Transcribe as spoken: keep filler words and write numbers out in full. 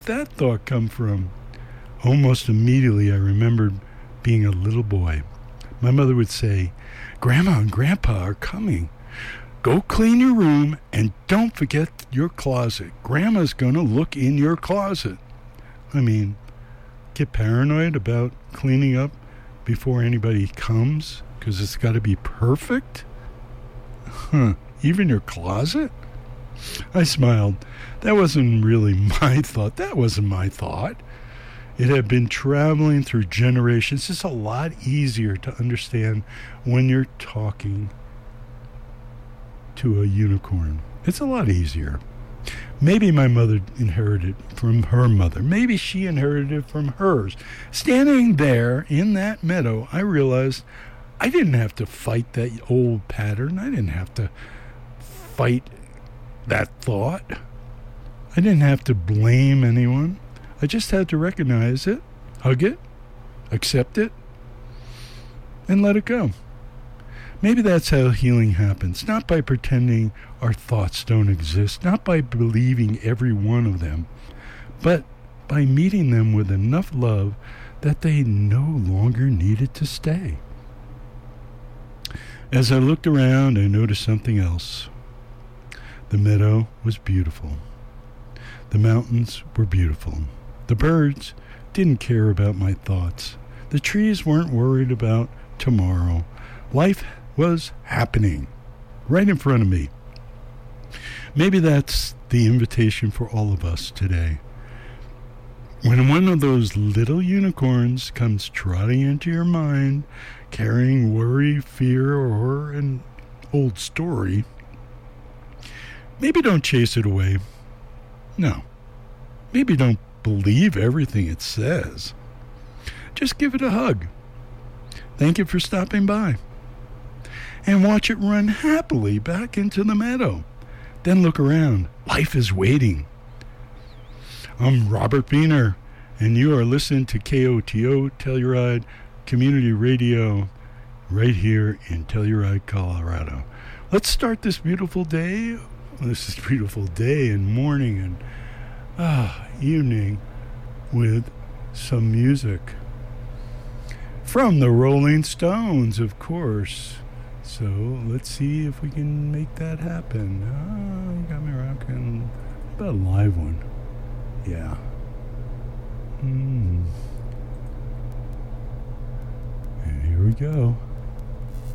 that thought come from? Almost immediately, I remembered being a little boy. My mother would say, Grandma and Grandpa are coming. Go clean your room and don't forget your closet. Grandma's going to look in your closet. I mean, get paranoid about cleaning up before anybody comes because it's got to be perfect? Huh, even your closet? I smiled. That wasn't really my thought. That wasn't my thought. It had been traveling through generations. It's a lot easier to understand when you're talking to a unicorn. It's a lot easier. Maybe my mother inherited it from her mother. Maybe she inherited it from hers. Standing there in that meadow, I realized I didn't have to fight that old pattern. I didn't have to fight that thought. I didn't have to blame anyone. I just had to recognize it, hug it, accept it, and let it go. Maybe that's how healing happens, not by pretending our thoughts don't exist, not by believing every one of them, but by meeting them with enough love that they no longer needed to stay. As I looked around, I noticed something else. The meadow was beautiful. The mountains were beautiful. The birds didn't care about my thoughts. The trees weren't worried about tomorrow. Life was happening right in front of me. Maybe that's the invitation for all of us today. When one of those little unicorns comes trotting into your mind, carrying worry, fear, or an old story, maybe don't chase it away. No. Maybe don't believe everything it says. Just give it a hug. Thank you for stopping by. And watch it run happily back into the meadow. Then look around. Life is waiting. I'm Robert Beener, and you are listening to K O T O Telluride Community Radio right here in Telluride, Colorado. Let's start this beautiful day. This is beautiful day and morning and ah, evening with some music from the Rolling Stones, of course. So let's see if we can make that happen. Oh, you got me rocking. How about a live one? Yeah. Hmm. And here we go.